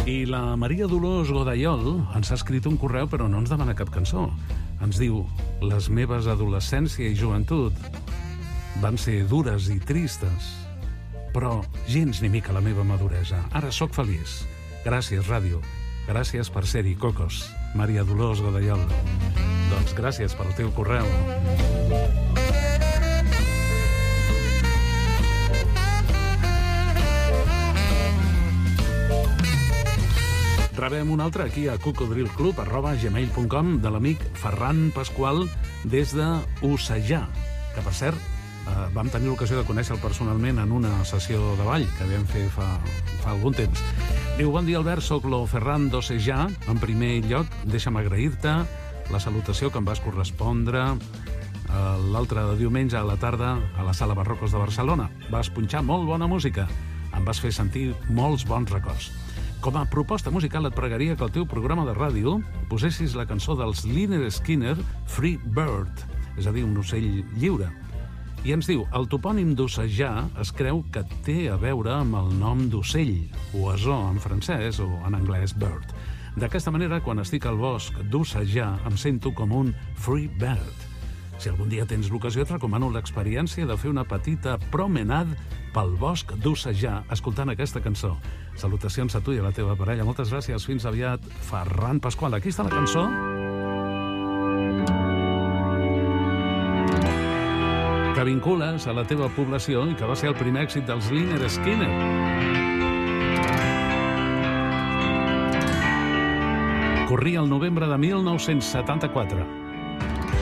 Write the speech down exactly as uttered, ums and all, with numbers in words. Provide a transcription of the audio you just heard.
I la Maria Dolors Godallol ens ha escrit un correu però no ens demana cap cançó. Ens diu: les meves adolescència i joventut van ser dures i tristes, però gens ni mica la meva maduresa. Ara sóc feliç. Gràcies, ràdio. Gràcies per ser-hi, cocos. Maria Dolors Godallol. Doncs gràcies pel teu correu. Rebem un altre aquí a cocodrilclub arroba gmail punt com de l'amic Ferran Pasqual des de Ocejà, que per cert eh, vam tenir l'ocasió de conèixer-lo personalment en una sessió de ball que vam fer fa, fa algun temps. Diu: bon dia, Albert, soc lo Ferran d'Ocejà. En primer lloc, deixa'm agrair-te la salutació que em vas correspondre eh, l'altre diumenge a la tarda a la Sala Barrocos de Barcelona. Vas punxar molt bona música. Em vas fer sentir molts bons records. Com a proposta musical et pregaria que al teu programa de ràdio posessis la cançó dels Lynyrd Skynyrd, Free Bird, és a dir, un ocell lliure. I ens diu: el topònim d'Ocejà es creu que té a veure amb el nom d'ocell, oiseau en francès o en anglès bird. D'aquesta manera, quan estic al bosc d'Ocejà, em sento com un free bird. Si algun dia tens l'ocasió, et recomano l'experiència de fer una petita promenade pel bosc d'Ocejà escoltant aquesta cançó. Salutacions a tu i a la teva parella. Moltes gràcies. Fins aviat. Ferran Pasqual. Aquí està la cançó. Que vincules a la teva població i que va ser el primer èxit dels Lynyrd Skynyrd. Corria el novembre de mil nou-cents setanta-quatre.